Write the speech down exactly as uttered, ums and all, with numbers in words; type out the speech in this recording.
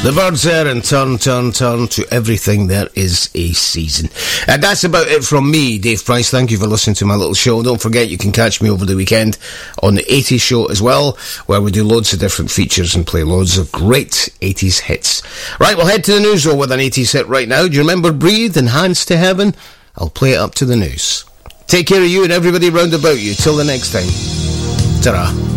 The Birds there, and turn, turn, turn, to everything there is a season. And that's about it from me, Dave Price. Thank you for listening to my little show. Don't forget you can catch me over the weekend on the eighties show as well, where we do loads of different features and play loads of great eighties hits. Right, we'll head to the news though with an eighties hit right now. Do you remember Breathe and Hands to Heaven? I'll play it up to the news. Take care of you and everybody round about you. Till the next time. Ta-ra.